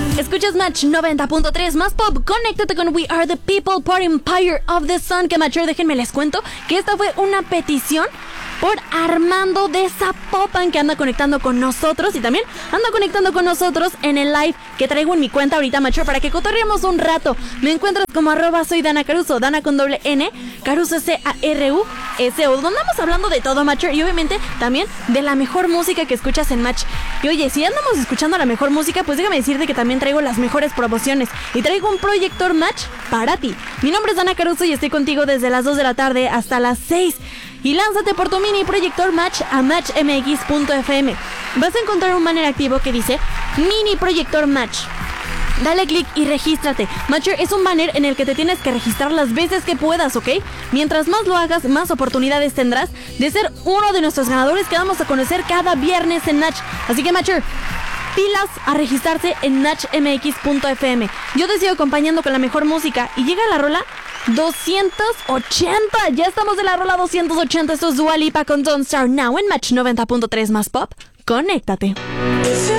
Escuchas Match 90.3 más pop. Conéctate con We Are the People por Empire of the Sun. Que Matcher, déjenme les cuento que esta fue una petición por Armando de Zapopan, que anda conectando con nosotros y también anda conectando con nosotros en el live que traigo en mi cuenta ahorita, Matcher, para que cotorreemos un rato. Me encuentras como @soy Dana Caruso, Dana con doble N, Caruso CARUSO, donde andamos hablando de todo, Matcher, y obviamente también de la mejor música que escuchas en Match. Y oye, si andamos escuchando la mejor música, pues déjame decirte que también traigo las mejores promociones y traigo un proyector Match para ti. Mi nombre es Dana Caruso y estoy contigo desde las 2 de la tarde hasta las 6. Y lánzate por tu mini proyector Match a matchmx.fm. Vas a encontrar un banner activo que dice Mini Proyector Match. Dale click y regístrate. Matcher es un banner en el que te tienes que registrar las veces que puedas, ¿ok? Mientras más lo hagas, más oportunidades tendrás de ser uno de nuestros ganadores que vamos a conocer cada viernes en Match. Así que, Matcher, pilas a registrarse en matchmx.fm. Yo te sigo acompañando con la mejor música y llega la rola 280. Ya estamos en la rola 280. Esto es Dua Lipa con Don't Start Now en Match 90.3 más pop. Conéctate.